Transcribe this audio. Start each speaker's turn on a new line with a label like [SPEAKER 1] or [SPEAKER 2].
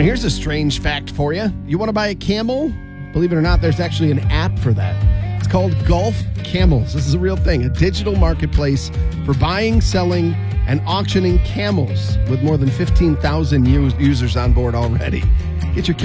[SPEAKER 1] here's a strange fact for you. You want to buy a camel? Believe it or not, there's actually an app for that. It's called Golf Camels. This is a real thing, a digital marketplace for buying, selling, and auctioning camels with more than 15,000 users on board already. Get your